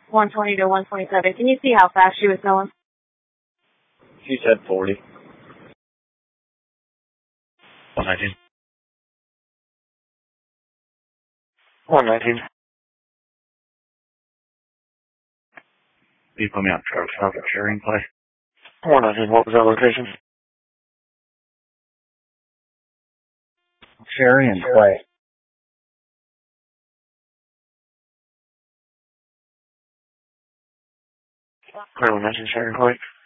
120 to 127. Can you see how fast she was going? She said 40. 119. 119. You put me on truck stop at Sharing Place. 119, what was that location? Sharing Place. 119, Sharing Place.